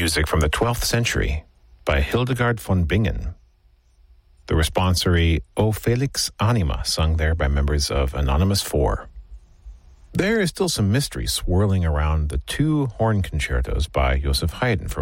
music from the 12th century by Hildegard von Bingen. The responsory O Felix Anima, sung there by members of Anonymous 4. There is still some mystery swirling around the two horn concertos by Joseph Haydn for